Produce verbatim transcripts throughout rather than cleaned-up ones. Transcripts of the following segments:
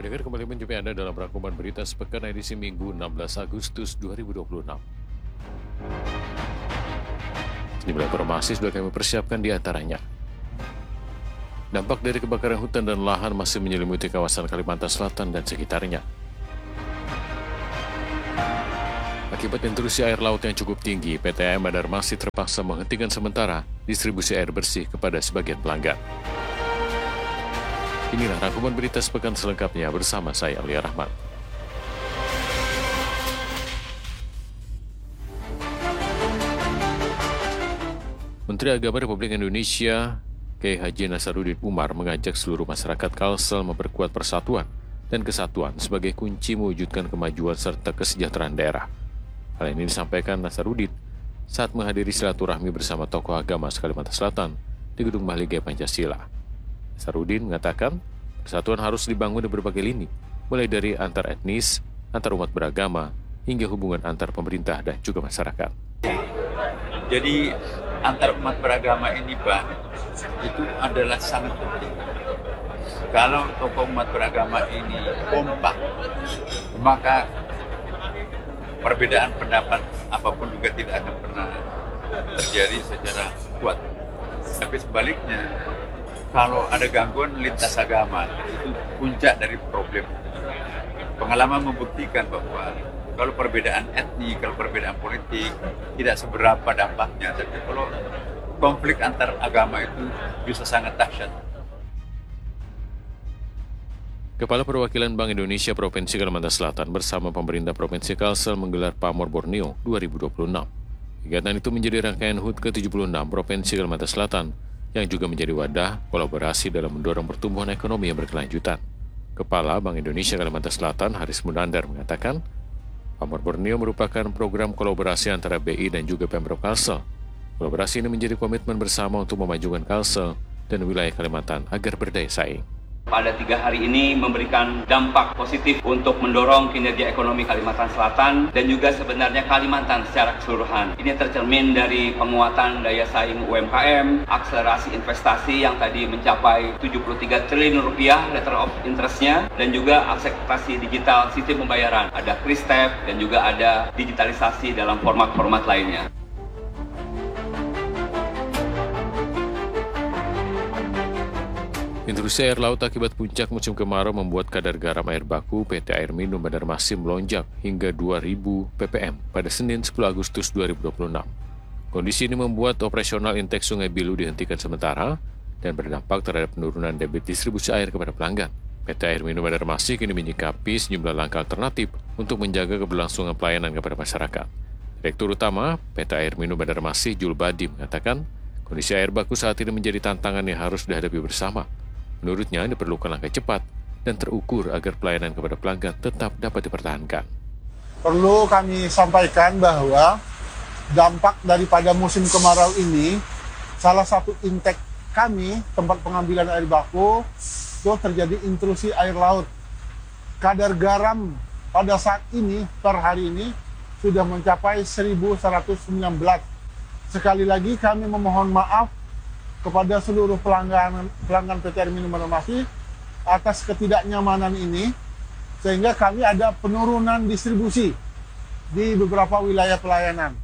Pendengar kembali menjumpai Anda dalam rangkuman berita sepekan edisi Minggu enam belas Agustus dua ribu dua puluh enam. Sejumlah informasi sudah kami persiapkan di antaranya. Dampak dari kebakaran hutan dan lahan masih menyelimuti kawasan Kalimantan Selatan dan sekitarnya. Akibat intrusi air laut yang cukup tinggi, P T A M Banjarmasin terpaksa menghentikan sementara distribusi air bersih kepada sebagian pelanggan. Inilah rangkuman berita sepekan selengkapnya bersama saya, Aulia Rahman. Menteri Agama Republik Indonesia, Kiai Haji Nasaruddin Umar, mengajak seluruh masyarakat Kalsel memperkuat persatuan dan kesatuan sebagai kunci mewujudkan kemajuan serta kesejahteraan daerah. Hal ini disampaikan Nasaruddin saat menghadiri silaturahmi bersama tokoh agama Kalimantan Selatan di Gedung Mahligai Pancasila. Nasaruddin mengatakan, persatuan harus dibangun di berbagai lini, mulai dari antar etnis, antar umat beragama, hingga hubungan antar pemerintah dan juga masyarakat. Jadi antar umat beragama ini, Pak, itu adalah sangat penting. Kalau tokoh umat beragama ini kompak, maka perbedaan pendapat apapun juga tidak akan pernah terjadi secara kuat. Tapi sebaliknya, kalau ada gangguan lintas agama, itu puncak dari problem. Pengalaman membuktikan bahwa kalau perbedaan etnik, kalau perbedaan politik, tidak seberapa dampaknya. Tapi kalau konflik antar agama itu bisa sangat dahsyat. Kepala Perwakilan Bank Indonesia Provinsi Kalimantan Selatan bersama pemerintah Provinsi Kalsel menggelar Pamor Borneo dua ribu dua puluh enam. Kegiatan itu menjadi rangkaian H U T ke tujuh puluh enam Provinsi Kalimantan Selatan, yang juga menjadi wadah kolaborasi dalam mendorong pertumbuhan ekonomi yang berkelanjutan. Kepala Bank Indonesia Kalimantan Selatan, Haris Munandar, mengatakan, Pamor Borneo merupakan program kolaborasi antara B I dan juga Pemprov Kalsel. Kolaborasi ini menjadi komitmen bersama untuk memajukan Kalsel dan wilayah Kalimantan agar berdaya saing. Pada tiga hari ini memberikan dampak positif untuk mendorong kinerja ekonomi Kalimantan Selatan dan juga sebenarnya Kalimantan secara keseluruhan. Ini tercermin dari penguatan daya saing U M K M, akselerasi investasi yang tadi mencapai tujuh puluh tiga triliun rupiah letter of interest-nya, dan juga akseptasi digital sistem pembayaran. Ada Kristep dan juga ada digitalisasi dalam format-format lainnya. Intrusi air laut akibat puncak musim kemarau membuat kadar garam air baku P T Air Minum Banjarmasin melonjak hingga dua ribu ppm pada Senin sepuluh Agustus dua ribu dua puluh enam. Kondisi ini membuat operasional intake Sungai Bilu dihentikan sementara dan berdampak terhadap penurunan debit distribusi air kepada pelanggan. P T Air Minum Banjarmasin kini menyikapi sejumlah langkah alternatif untuk menjaga keberlangsungan pelayanan kepada masyarakat. Direktur Utama P T Air Minum Banjarmasin, Jul Badi, mengatakan kondisi air baku saat ini menjadi tantangan yang harus dihadapi bersama. Menurutnya, diperlukan langkah cepat dan terukur agar pelayanan kepada pelanggan tetap dapat dipertahankan. Perlu kami sampaikan bahwa dampak daripada musim kemarau ini, salah satu intake kami, tempat pengambilan air baku, itu terjadi intrusi air laut. Kadar garam pada saat ini, per hari ini, sudah mencapai seribu seratus sembilan belas. Sekali lagi kami memohon maaf kepada seluruh pelanggan pelanggan P T Air Minum Banjarmasin atas ketidaknyamanan ini, sehingga kami ada penurunan distribusi di beberapa wilayah pelayanan.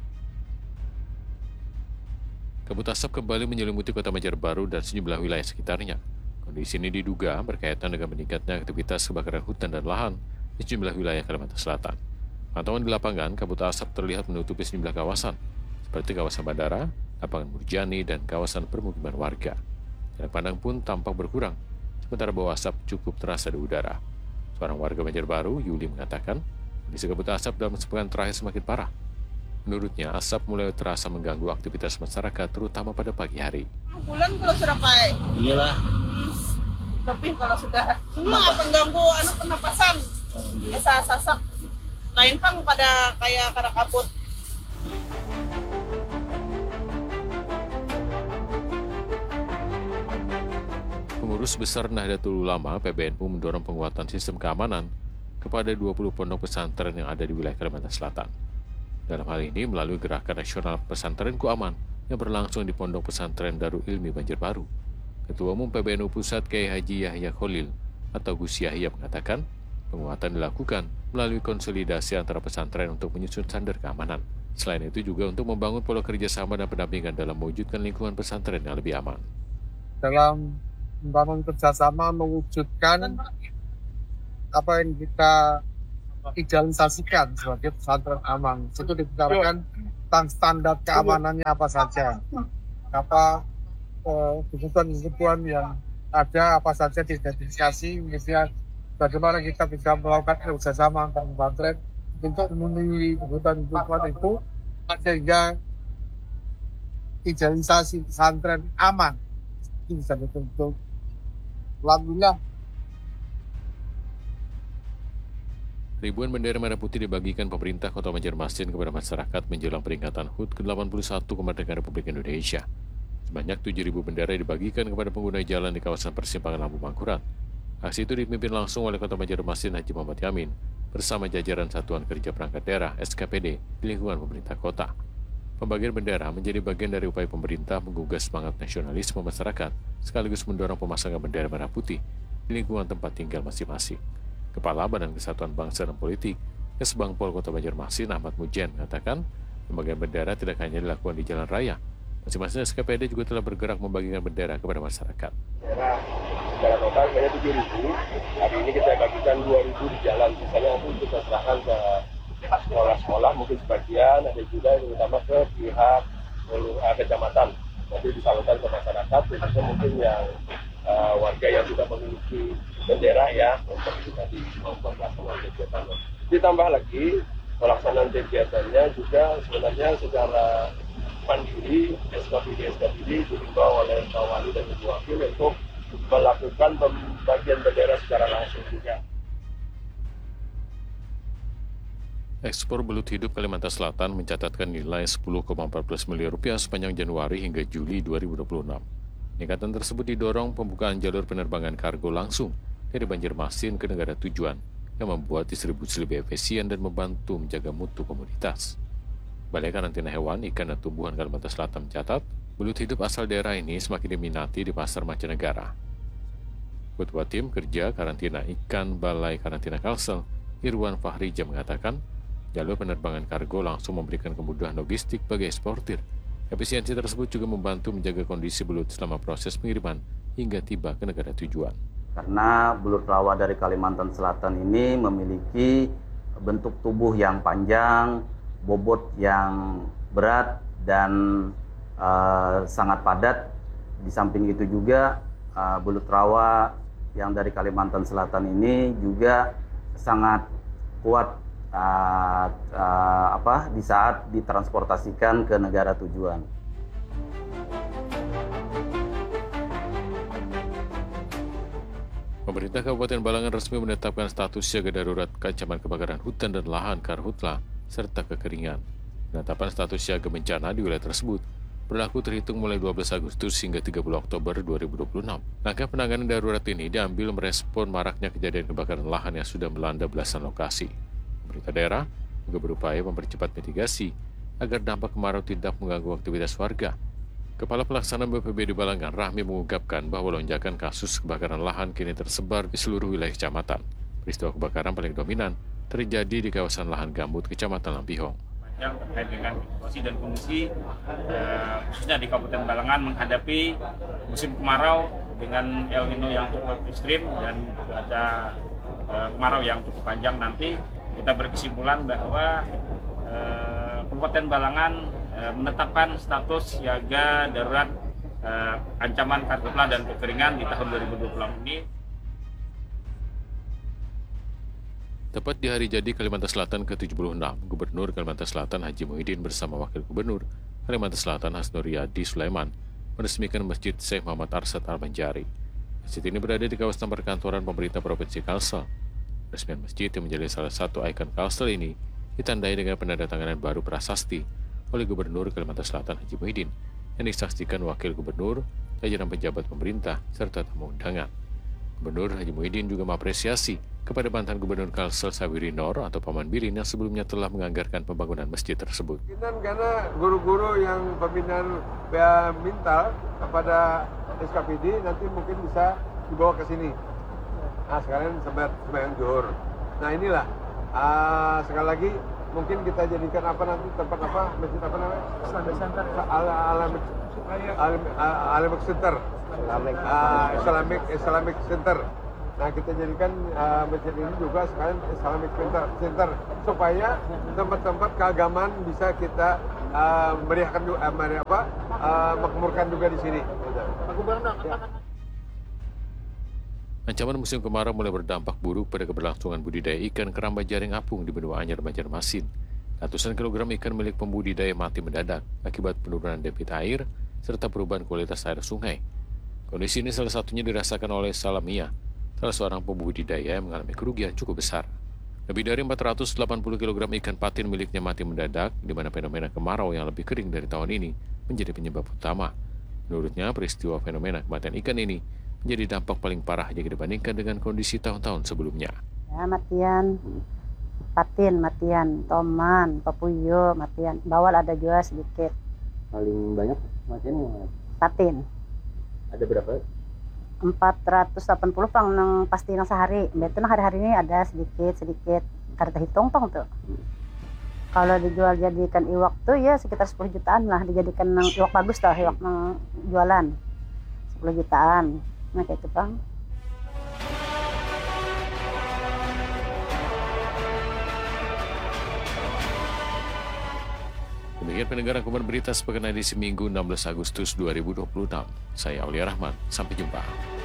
Kabut asap kembali menyelimuti Kota Banjarbaru dan sejumlah wilayah sekitarnya. Kondisi ini diduga berkaitan dengan meningkatnya aktivitas kebakaran hutan dan lahan di sejumlah wilayah Kalimantan Selatan. Pantauan di lapangan, kabut asap terlihat menutupi sejumlah kawasan, seperti kawasan bandara, lapangan Murjani, dan kawasan permukiman warga. Jarak pandang pun tampak berkurang, sementara bau asap cukup terasa di udara. Seorang warga Banjarbaru, Yuli, mengatakan kondisi kabut asap dalam sepekan terakhir semakin parah. Menurutnya, asap mulai terasa mengganggu aktivitas masyarakat, terutama pada pagi hari. Bulan kalau sudah pakai. Iyalah. Hmm, lebih kalau sudah. Cuma pengganggu anu pernapasan. Biasa sasak. Lain kan pada kayak kada kabut. Pengurus Besar Nahdlatul Ulama P B N U mendorong penguatan sistem keamanan kepada dua puluh pondok pesantren yang ada di wilayah Kalimantan Selatan. Dalam hal ini melalui Gerakan Nasional Pesantrenku Aman yang berlangsung di Pondok Pesantren Darul Ilmi Banjarbaru. Ketua Umum P B N U Pusat Kiai Haji Yahya Khalil atau Gus Yahya mengatakan, penguatan dilakukan melalui konsolidasi antara pesantren untuk menyusun standar keamanan. Selain itu juga untuk membangun pola kerjasama dan pendampingan dalam mewujudkan lingkungan pesantren yang lebih aman. Dalam membangun kerjasama mewujudkan apa yang kita idealisasikan sebagai pesantren aman, itu dibicarakan tentang standar keamanannya apa saja, apa kebutuhan-kebutuhan yang ada, apa saja diidentifikasi, misalnya bagaimana kita bisa melakukan kerjasama antar pesantren untuk memenuhi kebutuhan-kebutuhan itu sehingga idealisasi pesantren aman itu bisa betul-betul. Alhamdulillah. Ribuan bendera merah putih dibagikan pemerintah Kota Banjarmasin kepada masyarakat menjelang peringatan H U T ke delapan puluh satu kemerdekaan Republik Indonesia. Sebanyak tujuh ribu bendera dibagikan kepada pengguna jalan di kawasan persimpangan Lampu Mangkurat. Aksi itu dipimpin langsung oleh Kota Banjarmasin Haji Muhammad Yamin bersama jajaran Satuan Kerja Perangkat Daerah S K P D di lingkungan pemerintah kota. Pembagian bendera menjadi bagian dari upaya pemerintah menggugah semangat nasionalisme masyarakat sekaligus mendorong pemasangan bendera merah putih di lingkungan tempat tinggal masing-masing. Kepala Badan Kesatuan Bangsa dan Politik, Kesbangpol Kota Banjarmasin Ahmad Mujen mengatakan, pembagian bendera tidak hanya dilakukan di jalan raya. Masing-masing S K P D juga telah bergerak membagikan bendera kepada masyarakat. Bendera secara total sebanyak tujuh ribu. Hari ini kita bagikan dua ribu di jalan. Misalnya nanti kita serahkan ke sekolah-sekolah, mungkin sebagian, ada juga yang utama ke pihak uh, kecamatan. Nanti disalurkan ke masyarakat, khususnya mungkin yang uh, warga yang sudah memiliki bendera ya, untuk itu tadi membuat pelaksanaan kegiatan. Ditambah lagi, pelaksanaan kegiatannya juga sebenarnya secara mandiri, S K P D S K P D dihimbau oleh Pak Wali dan Ibu Wakil untuk melakukan pembagian bendera secara langsung juga. Ekspor belut hidup Kalimantan Selatan mencatatkan nilai sepuluh koma empat belas miliar rupiah sepanjang Januari hingga Juli dua ribu dua puluh enam. Peningkatan tersebut didorong pembukaan jalur penerbangan kargo langsung dari Banjarmasin ke negara tujuan yang membuat distribusi lebih efisien dan membantu menjaga mutu komoditas. Balai Karantina Hewan, Ikan, dan Tumbuhan Kalimantan Selatan mencatat, belut hidup asal daerah ini semakin diminati di pasar mancanegara. Ketua Tim Kerja Karantina Ikan Balai Karantina Kalsel, Irwan Fahrija mengatakan, jalur penerbangan kargo langsung memberikan kemudahan logistik bagi eksportir. Efisiensi tersebut juga membantu menjaga kondisi belut selama proses pengiriman hingga tiba ke negara tujuan. Karena belut rawa dari Kalimantan Selatan ini memiliki bentuk tubuh yang panjang, bobot yang berat dan uh, sangat padat. Di samping itu juga uh, belut rawa yang dari Kalimantan Selatan ini juga sangat kuat uh, uh, apa di saat ditransportasikan ke negara tujuan. Pemerintah Kabupaten Balangan resmi menetapkan status siaga darurat ancaman kebakaran hutan dan lahan karhutla serta kekeringan. Penetapan status siaga bencana di wilayah tersebut berlaku terhitung mulai dua belas Agustus hingga tiga puluh Oktober dua ribu dua puluh enam. Langkah penanganan darurat ini diambil merespon maraknya kejadian kebakaran lahan yang sudah melanda belasan lokasi. Pemerintah daerah juga berupaya mempercepat mitigasi agar dampak kemarau tidak mengganggu aktivitas warga. Kepala Pelaksana B P B D Balangan, Rahmi, mengungkapkan bahwa lonjakan kasus kebakaran lahan kini tersebar di seluruh wilayah kecamatan. Peristiwa kebakaran paling dominan terjadi di kawasan lahan gambut Kecamatan Lampihong. Yang terkait dengan situasi dan kondisi eh, khususnya di Kabupaten Balangan menghadapi musim kemarau dengan El Nino yang cukup ekstrim dan cuaca eh, kemarau yang cukup panjang. Nanti kita berkesimpulan bahwa eh, Kabupaten Balangan eh, menetapkan status siaga darurat eh, ancaman karhutla dan kekeringan di tahun dua ribu dua puluh ini. Tepat di hari jadi Kalimantan Selatan ke tujuh puluh enam, Gubernur Kalimantan Selatan Haji Muhyiddin bersama Wakil Gubernur Kalimantan Selatan Hasnur Yadi Sulaiman meresmikan Masjid Syekh Muhammad Arsyad Al-Banjari. Masjid ini berada di kawasan perkantoran pemerintah Provinsi Kalsel. Resmian masjid yang menjadi salah satu ikon Kalsel ini ditandai dengan penandatanganan baru prasasti oleh Gubernur Kalimantan Selatan Haji Muhyiddin yang disaksikan Wakil Gubernur, jajaran pejabat pemerintah, serta tamu undangan. Gubernur Haji Muhyiddin juga mengapresiasi kepada mantan Gubernur Kalsel Sawiri Nor atau Paman Birin yang sebelumnya telah menganggarkan pembangunan masjid tersebut. Karena guru-guru yang pembinaan minta kepada S K P D nanti mungkin bisa dibawa ke sini. Nah sekarang sembahyang sembahyang zuhur. Nah inilah uh, sekali lagi mungkin kita jadikan apa nanti tempat apa masjid apa namanya? Islamic Center. Islamic Islamic Center. Uh, Islamic Islamic Center. Nah kita jadikan uh, masjid ini juga sekalian Islamic Center, Center supaya tempat-tempat keagamaan bisa kita uh, meriahkan juga, uh, meri apa, uh, makmurkan juga di sini. Ya. Ancaman musim kemarau mulai berdampak buruk pada keberlangsungan budidaya ikan keramba jaring apung di Benua Anyar, Banjarmasin. Ratusan kilogram ikan milik pembudidaya mati mendadak akibat penurunan debit air serta perubahan kualitas air sungai. Kondisi ini salah satunya dirasakan oleh Salamia, salah seorang pembudidaya yang mengalami kerugian cukup besar. Lebih dari empat ratus delapan puluh kilogram ikan patin miliknya mati mendadak, di mana fenomena kemarau yang lebih kering dari tahun ini menjadi penyebab utama. Menurutnya, peristiwa fenomena kematian ikan ini menjadi dampak paling parah jika dibandingkan dengan kondisi tahun-tahun sebelumnya. Ya, matian patin, matian toman, papuyo, matian bawal ada juga sedikit. Paling banyak matian patin. Ada berapa? empat ratus delapan puluh pang nang pasti nang sehari. Betul nang hari-hari ini ada sedikit-sedikit. Karena hitung pang tuh. Hmm. Kalau dijual jadikan iwak tuh ya sekitar sepuluh jutaan lah, dijadikan nang iwak bagus tuh, iwak nang jualan. sepuluh jutaan. Nah kayak itu pang. Demikian pendengar rangkuman berita sepekan edisi Minggu enam belas Agustus dua ribu dua puluh enam. Saya Aulia Rahman, sampai jumpa.